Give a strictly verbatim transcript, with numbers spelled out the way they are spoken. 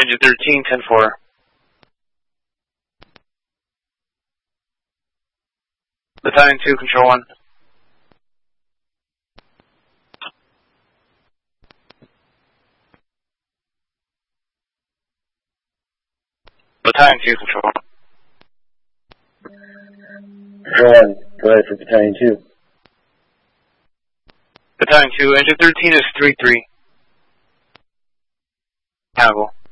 Engine thirteen, ten four. Battalion two, Control one. Battalion two, Control one. Control one, go ahead for Battalion two. Battalion two, Engine thirteen is three three. Hannibal.